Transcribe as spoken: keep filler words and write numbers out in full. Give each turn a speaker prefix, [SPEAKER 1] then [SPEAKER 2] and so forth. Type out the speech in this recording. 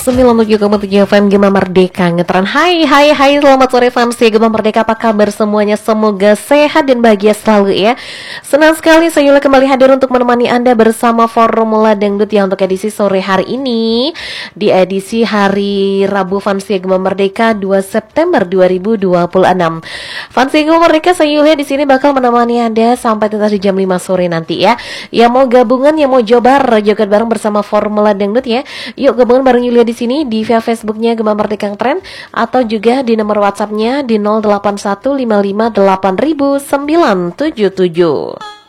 [SPEAKER 1] sembilan puluh tujuh koma tujuh F M Gema Merdeka Ngetren. Hai hai hai, selamat sore fans ya Gema Merdeka, apa kabar semuanya? Semoga sehat dan bahagia selalu ya. Senang sekali saya Yula kembali hadir untuk menemani Anda bersama Formula Dangdut ya, untuk edisi sore hari ini, di edisi hari Rabu fans ya Gema Merdeka dua September dua ribu dua puluh enam. Fans ya Gema Merdeka, saya Yula di sini bakal menemani Anda sampai tuntas di jam lima sore nanti ya. Yang mau gabungan, yang mau jobar joget bareng bersama Formula Dangdut ya, yuk gabungan bareng Yulia di sini di via Facebooknya Gema Merdeka Ngetren, atau juga di nomor WhatsAppnya di nol delapan satu lima lima delapan sembilan tujuh tujuh.